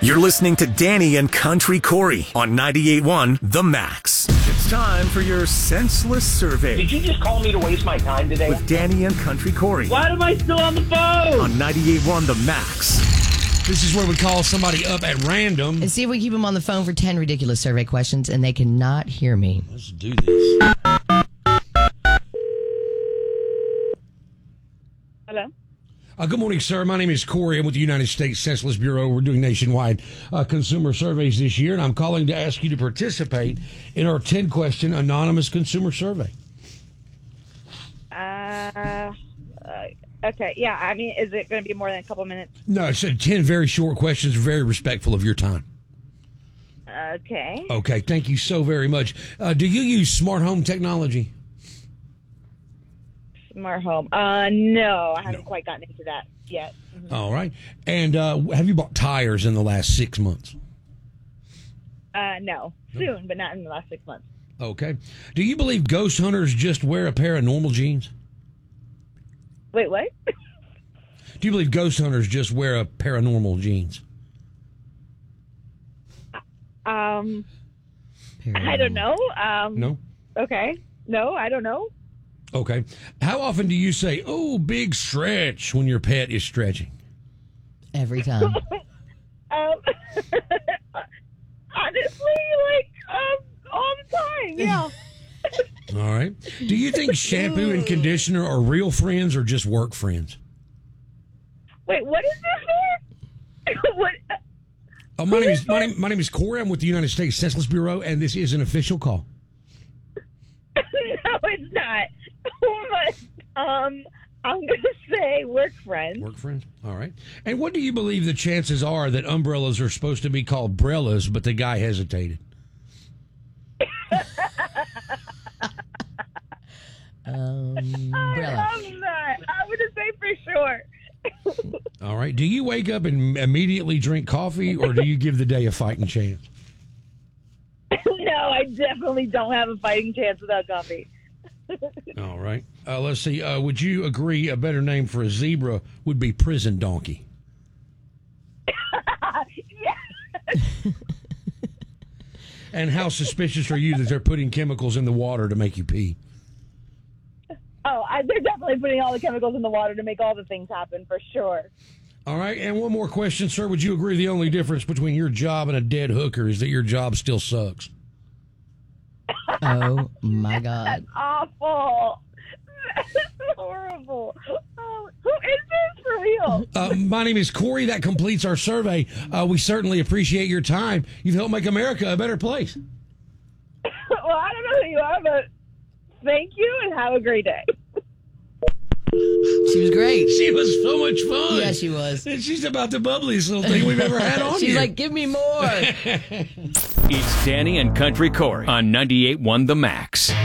You're listening to Danny and Country Corey on 98.1 The Max. It's time for your senseless survey. Did you just call me to waste my time today? With Danny and Country Corey. Why am I still on the phone? On 98.1 The Max. This is where we call somebody up at random. And see if we keep them on the phone for 10 ridiculous survey questions and they cannot hear me. Let's do this. Hello? Good morning, sir. My name is Corey. I'm with the United States Census Bureau. We're doing nationwide consumer surveys this year, and I'm calling to ask you to participate in our 10-question anonymous consumer survey. Okay, yeah, I mean, is it going to be more than a couple minutes? No, it's 10 very short questions, very respectful of your time. Okay. Okay, thank you so very much. Do you use smart home technology? Smart home. No, I haven't quite gotten into that yet. Mm-hmm. All right. And have you bought tires in the last 6 months? No. Soon, but not in the last 6 months. Okay. Do you believe ghost hunters just wear a pair of normal jeans? Wait, what? Do you believe ghost hunters just wear a pair of normal jeans? I don't know. No? Okay. No, I don't know. Okay. How often do you say, "Oh, big stretch," when your pet is stretching? Every time. Honestly, all the time, yeah. All right. Do you think shampoo and conditioner are real friends or just work friends? Wait, what is this for? What? My name is Corey. I'm with the United States Census Bureau, and this is an official call. No, it's not. I'm going to say work friends. Work friends. All right. And what do you believe the chances are that umbrellas are supposed to be called brellas, but the guy hesitated? Umbrella. I'm not. I'm going to say for sure. All right. Do you wake up and immediately drink coffee, or do you give the day a fighting chance? No, I definitely don't have a fighting chance without coffee. All right. Let's see. Would you agree a better name for a zebra would be prison donkey? Yeah. And how suspicious are you that they're putting chemicals in the water to make you pee? Oh, they're definitely putting all the chemicals in the water to make all the things happen, for sure. All right. And one more question, sir. Would you agree the only difference between your job and a dead hooker is that your job still sucks? Oh, my God. That's awful. That's horrible. Oh, who is this for real? My name is Corey. That completes our survey. We certainly appreciate your time. You've helped make America a better place. Well, I don't know who you are, but thank you and have a great day. She was great. She was so much fun. Yeah, she was. And she's about the bubbliest little thing we've ever had on She's here. like, give me more. It's Danny and Country Corey on 98.1 The Max.